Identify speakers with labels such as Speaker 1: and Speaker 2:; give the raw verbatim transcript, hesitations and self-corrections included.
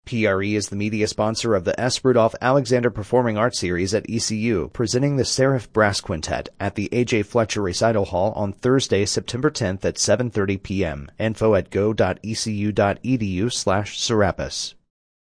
Speaker 1: P R E is the media sponsor of the S. Rudolph Alexander Performing Arts Series at E C U, presenting the Seraph Brass Quintet at the A J Fletcher Recital Hall on Thursday, September tenth at seven thirty p.m. Info at go dot e c u dot e d u slash Serapis.